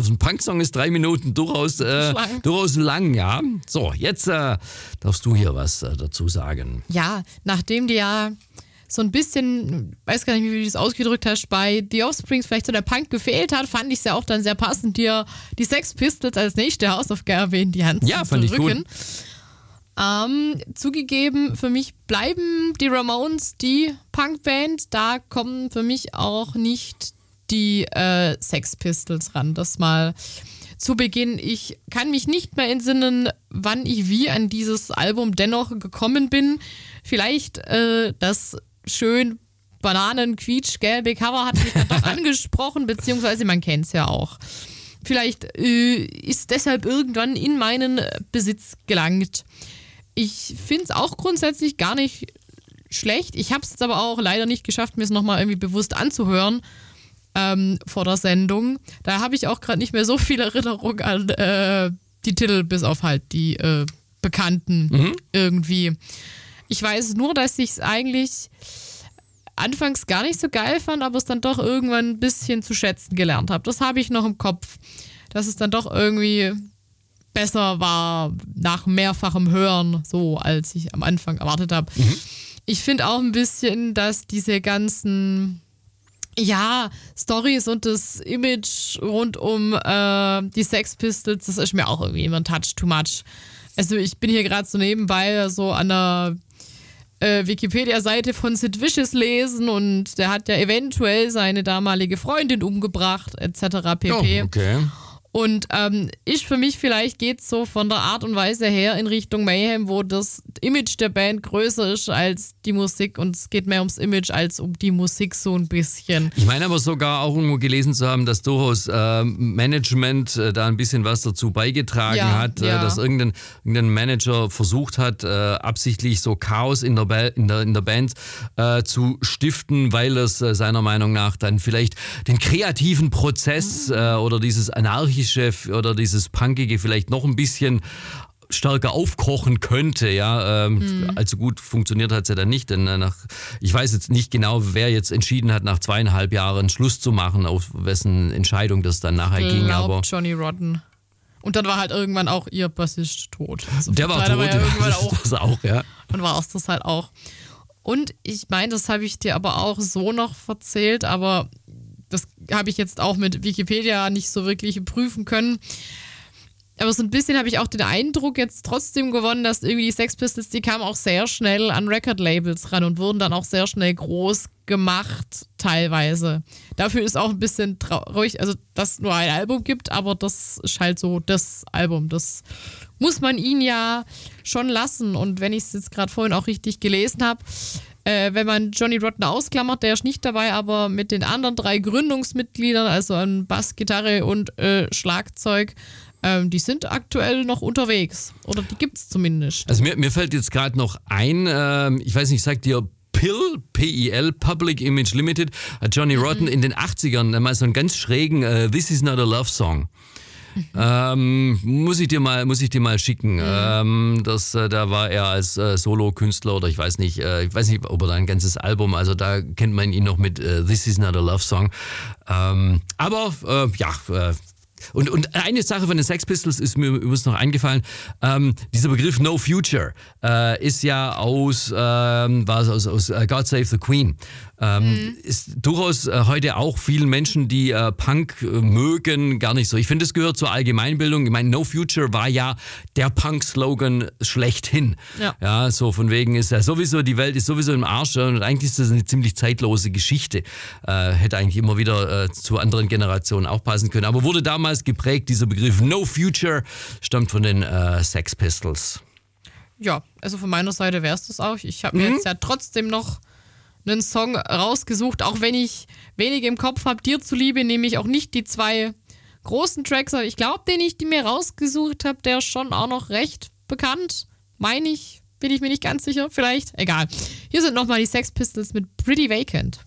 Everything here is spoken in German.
so ein Punk-Song ist 3 Minuten durchaus lang, ja. So, jetzt darfst du hier was dazu sagen. Ja, nachdem die ja so ein bisschen, weiß gar nicht, wie du das ausgedrückt hast, bei The Offspring vielleicht so der Punk gefehlt hat, fand ich es ja auch dann sehr passend, dir die Sex Pistols als nächste Hausaufgabe in die Hand zu drücken. Ja, fand ich gut. Zugegeben, für mich bleiben die Ramones die Punkband. Da kommen für mich auch nicht die Sex Pistols ran. Das mal zu Beginn. Ich kann mich nicht mehr entsinnen, wann ich wie an dieses Album dennoch gekommen bin. Vielleicht das schön Bananen-quietsch-gelbe Cover hat mich dann doch angesprochen, beziehungsweise man kennt es ja auch. Vielleicht ist deshalb irgendwann in meinen Besitz gelangt. Ich finde es auch grundsätzlich gar nicht schlecht. Ich habe es jetzt aber auch leider nicht geschafft, mir es nochmal irgendwie bewusst anzuhören vor der Sendung. Da habe ich auch gerade nicht mehr so viel Erinnerung an die Titel, bis auf halt die Bekannten irgendwie. Ich weiß nur, dass ich es eigentlich anfangs gar nicht so geil fand, aber es dann doch irgendwann ein bisschen zu schätzen gelernt habe. Das habe ich noch im Kopf, dass es dann doch irgendwie besser war nach mehrfachem Hören, so als ich am Anfang erwartet habe. Ich finde auch ein bisschen, dass diese ganzen Storys und das Image rund um die Sex Pistols, das ist mir auch irgendwie immer ein Touch too much. Also ich bin hier gerade so nebenbei so an der Wikipedia-Seite von Sid Vicious lesen und der hat ja eventuell seine damalige Freundin umgebracht, etc. pp. Oh, okay. Und für mich vielleicht geht es so von der Art und Weise her in Richtung Mayhem, wo das Image der Band größer ist als die Musik und es geht mehr ums Image als um die Musik so ein bisschen. Ich meine aber sogar auch irgendwo gelesen zu haben, dass durchaus Management da ein bisschen was dazu beigetragen hat, dass irgendein Manager versucht hat, absichtlich so Chaos in der Band zu stiften, weil es seiner Meinung nach dann vielleicht den kreativen Prozess oder dieses anarchische oder dieses Punkige vielleicht noch ein bisschen stärker aufkochen könnte, ja. Allzu gut funktioniert hat es ja dann nicht, denn ich weiß jetzt nicht genau, wer jetzt entschieden hat, nach 2,5 Jahren Schluss zu machen, auf wessen Entscheidung das dann nachher ging. Aber Johnny Rotten. Und dann war halt irgendwann auch ihr Bassist tot. Also der war tot, ja irgendwann das auch, ja. Dann war es das halt auch. Und ich meine, das habe ich dir aber auch so noch erzählt, aber das habe ich jetzt auch mit Wikipedia nicht so wirklich prüfen können. Aber so ein bisschen habe ich auch den Eindruck jetzt trotzdem gewonnen, dass irgendwie die Sex Pistols, die kamen auch sehr schnell an Record-Labels ran und wurden dann auch sehr schnell groß gemacht, teilweise. Dafür ist auch ein bisschen traurig, also dass es nur ein Album gibt, aber das ist halt so das Album. Das muss man ihnen ja schon lassen. Und wenn ich es jetzt gerade vorhin auch richtig gelesen habe, wenn man Johnny Rotten ausklammert, der ist nicht dabei, aber mit den anderen 3 Gründungsmitgliedern, also an Bass, Gitarre und Schlagzeug, die sind aktuell noch unterwegs. Oder die gibt es zumindest. Also mir fällt jetzt gerade noch ein, ich weiß nicht, sagt dir PIL, P-I-L, Public Image Limited, hat Johnny Rotten in den 80ern mal so einen ganz schrägen This Is Not a Love Song. Muss ich dir mal schicken. Da war er als Solo-Künstler oder ich weiß nicht, ob er da ein ganzes Album, also da kennt man ihn noch mit This Is Not a Love Song. Und eine Sache von den Sex Pistols ist mir übrigens noch eingefallen. Dieser Begriff No Future ist ja aus God Save the Queen. Ist durchaus heute auch vielen Menschen, die Punk mögen, gar nicht so. Ich finde, es gehört zur Allgemeinbildung. Ich meine, No Future war ja der Punk-Slogan schlechthin. Ja, so von wegen ist ja sowieso, die Welt ist sowieso im Arsch und eigentlich ist das eine ziemlich zeitlose Geschichte. Hätte eigentlich immer wieder zu anderen Generationen auch passen können. Aber wurde damals geprägt, dieser Begriff No Future stammt von den Sex Pistols. Ja, also von meiner Seite wäre es das auch. Ich habe mir jetzt ja trotzdem noch einen Song rausgesucht, auch wenn ich wenig im Kopf habe. Dir zuliebe nehme ich auch nicht die 2 großen Tracks, aber ich glaube, den ich mir rausgesucht habe, der ist schon auch noch recht bekannt. Meine ich, bin ich mir nicht ganz sicher, vielleicht. Egal. Hier sind nochmal die Sex Pistols mit Pretty Vacant.